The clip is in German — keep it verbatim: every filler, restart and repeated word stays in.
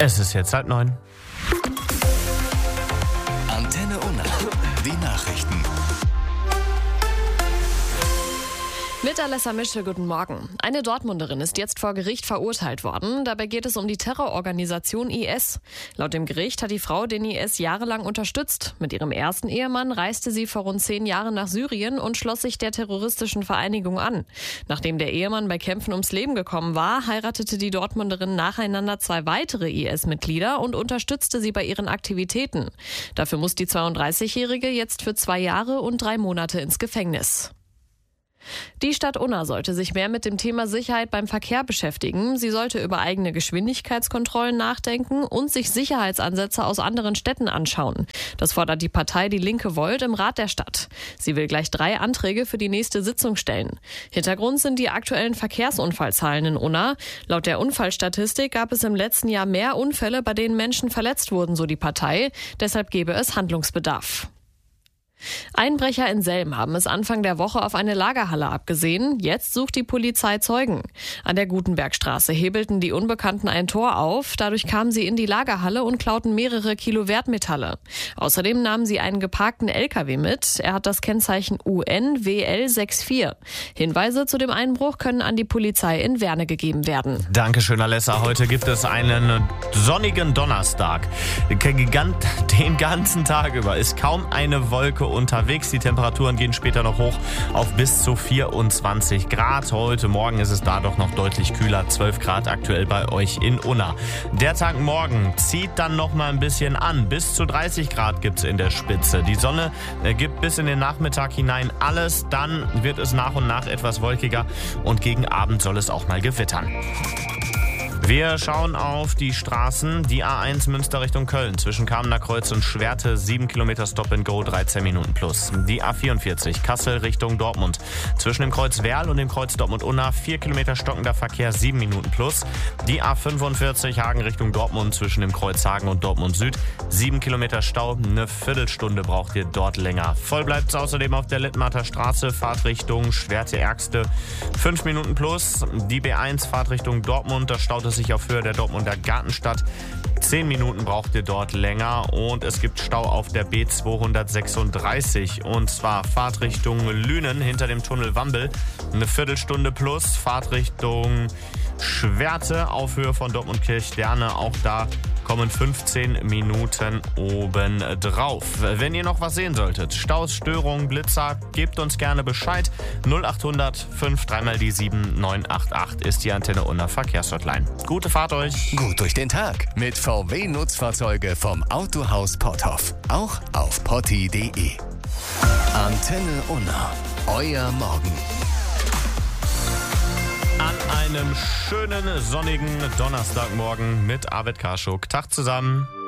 Es ist jetzt halb neun. Antenne Unna, die Nachrichten. Mit Alessa Mische, guten Morgen. Eine Dortmunderin ist jetzt vor Gericht verurteilt worden. Dabei geht es um die Terrororganisation I S. Laut dem Gericht hat die Frau den I S jahrelang unterstützt. Mit ihrem ersten Ehemann reiste sie vor rund zehn Jahren nach Syrien und schloss sich der terroristischen Vereinigung an. Nachdem der Ehemann bei Kämpfen ums Leben gekommen war, heiratete die Dortmunderin nacheinander zwei weitere I S-Mitglieder und unterstützte sie bei ihren Aktivitäten. Dafür muss die zweiunddreißigjährige jetzt für zwei Jahre und drei Monate ins Gefängnis. Die Stadt Unna sollte sich mehr mit dem Thema Sicherheit beim Verkehr beschäftigen. Sie sollte über eigene Geschwindigkeitskontrollen nachdenken und sich Sicherheitsansätze aus anderen Städten anschauen. Das fordert die Partei Die Linke Volt im Rat der Stadt. Sie will gleich drei Anträge für die nächste Sitzung stellen. Hintergrund sind die aktuellen Verkehrsunfallzahlen in Unna. Laut der Unfallstatistik gab es im letzten Jahr mehr Unfälle, bei denen Menschen verletzt wurden, so die Partei. Deshalb gebe es Handlungsbedarf. Einbrecher in Selm haben es Anfang der Woche auf eine Lagerhalle abgesehen. Jetzt sucht die Polizei Zeugen. An der Gutenbergstraße hebelten die Unbekannten ein Tor auf. Dadurch kamen sie in die Lagerhalle und klauten mehrere Kilo Wertmetalle. Außerdem nahmen sie einen geparkten L K W mit. Er hat das Kennzeichen U N W L vier sechs. Hinweise zu dem Einbruch können an die Polizei in Werne gegeben werden. Dankeschön, Alessa. Heute gibt es einen sonnigen Donnerstag. Den ganzen Tag über ist kaum eine Wolke unterwegs. Die Temperaturen gehen später noch hoch auf bis zu vierundzwanzig Grad. Heute Morgen ist es da doch noch deutlich kühler. zwölf Grad aktuell bei euch in Unna. Der Tag morgen zieht dann noch mal ein bisschen an. Bis zu dreißig Grad gibt es in der Spitze. Die Sonne gibt bis in den Nachmittag hinein alles. Dann wird es nach und nach etwas wolkiger und gegen Abend soll es auch mal gewittern. Wir schauen auf die Straßen. Die A eins Münster Richtung Köln zwischen Kamener Kreuz und Schwerte sieben Kilometer Stop and Go, dreizehn Minuten plus. Die A vierundvierzig Kassel Richtung Dortmund zwischen dem Kreuz Werl und dem Kreuz Dortmund-Unna vier Kilometer stockender Verkehr, sieben Minuten plus. Die A fünfundvierzig Hagen Richtung Dortmund zwischen dem Kreuz Hagen und Dortmund Süd sieben Kilometer Stau, eine Viertelstunde braucht ihr dort länger. Voll bleibt es außerdem auf der Littmarter Straße, Fahrtrichtung Schwerte-Ärgste fünf Minuten plus. Die B eins Fahrtrichtung Dortmund, da staut es sich auf Höhe der Dortmunder Gartenstadt. zehn Minuten braucht ihr dort länger und es gibt Stau auf der B zweihundertsechsunddreißig und zwar Fahrtrichtung Lünen hinter dem Tunnel Wambel. Eine Viertelstunde plus Fahrtrichtung Schwerte auf Höhe von Dortmund-Kirchderne. Auch da kommen fünfzehn Minuten oben drauf. Wenn ihr noch was sehen solltet, Staus, Störungen, Blitzer, gebt uns gerne Bescheid. null acht hundert fünf drei mal die sieben neun acht acht ist die Antenne Unna Verkehrshotline. Gute Fahrt euch. Gut durch den Tag mit V W-Nutzfahrzeuge vom Autohaus Potthoff. Auch auf potti punkt de. Antenne Unna. Euer Morgen. An einem schönen sonnigen Donnerstagmorgen mit Arvid Karschuk. Tag zusammen.